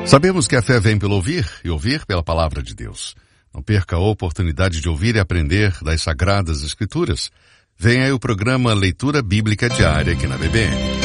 Sabemos que a fé vem pelo ouvir e ouvir pela palavra de Deus. Não perca a oportunidade de ouvir e aprender das Sagradas Escrituras. Vem aí o programa Leitura Bíblica Diária aqui na BBN.